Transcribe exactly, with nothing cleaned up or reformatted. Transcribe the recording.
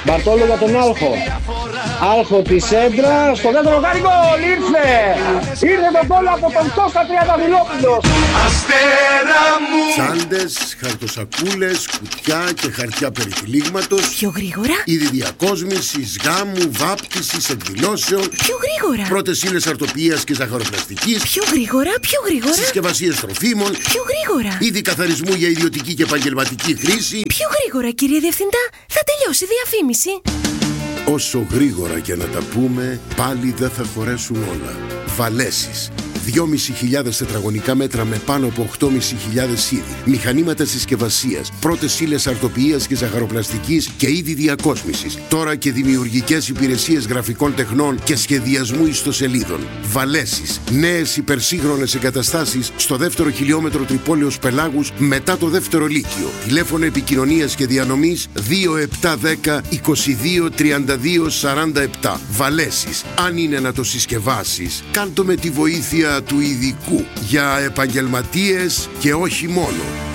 Μπαρτόλο για τον Άλχο. Άλχο τη Έντρα. Στο δεύτερο κάνει γκολ. Ήρθε. Ήρθε το γκολ από τον Κώστα Τριανταφυλόπουλος. Αστέρα μου. Τσάντες, χαρτοσακούλες, κουτιά και χαρτιά περιτυλίγματος. Πιο γρήγορα. Είδη διακόσμησης, γάμου, βάπτισης, εκδηλώσεων. Πιο γρήγορα. Πρώτες ύλες αρτοποιίας και ζαχαροπλαστικής. Πιο γρήγορα, πιο γρήγορα. Συσκευασίες τροφίμων. Πιο γρήγορα. Είδη καθαρισμού για ιδιωτική και επαγγελματική χρήση. Πιο γρήγορα, κύριε Διευθυντά. Θα τελειώσει η διαφήμιση. Όσο γρήγορα και να τα πούμε, πάλι δεν θα χωρέσουν όλα. Βαλέσεις. δυόμισι χιλιάδες τετραγωνικά μέτρα με πάνω από οκτώ χιλιάδες πεντακόσια είδη. Μηχανήματα συσκευασίας, πρώτες ύλες αρτοποιίας και ζαχαροπλαστικής και είδη διακόσμησης. Τώρα και δημιουργικές υπηρεσίες γραφικών τεχνών και σχεδιασμού ιστοσελίδων. Βαλέσεις. Νέες υπερσύγχρονες εγκαταστάσεις στο δεύτερο χιλιόμετρο Τρυπόλεως Πελάγους μετά το δεύτερο λύκειο. Τηλέφωνο επικοινωνίας και διανομής δύο επτά δέκα είκοσι δύο τριάντα δύο σαράντα επτά. Βαλέσεις. Αν είναι να το συσκευάσεις, κάντο με τη βοήθεια του ειδικού για επαγγελματίες και όχι μόνο.